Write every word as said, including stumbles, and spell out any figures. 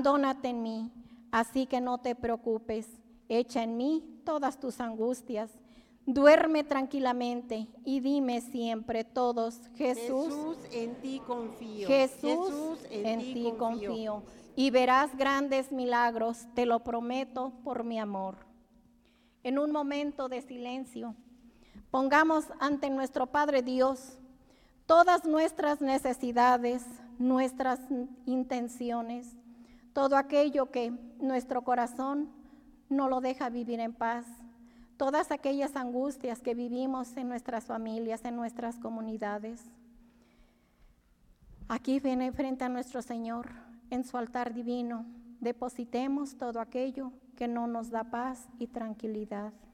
abandónate en mí, así que no te preocupes, echa en mí todas tus angustias, duerme tranquilamente y dime siempre todos, Jesús, Jesús, en ti confío. Jesús, Jesús, en, en ti, ti confío. confío, y verás grandes milagros, te lo prometo por mi amor. En un momento de silencio, pongamos ante nuestro Padre Dios todas nuestras necesidades, nuestras intenciones, todo aquello que nuestro corazón no lo deja vivir en paz, todas aquellas angustias que vivimos en nuestras familias, en nuestras comunidades. Aquí viene frente a nuestro Señor, en su altar divino, depositemos todo aquello que no nos da paz y tranquilidad.